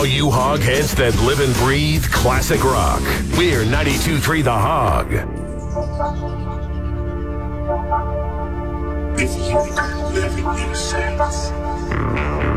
all you hog heads that live and breathe classic rock. We're 92.3 The Hog. With you, living in sense.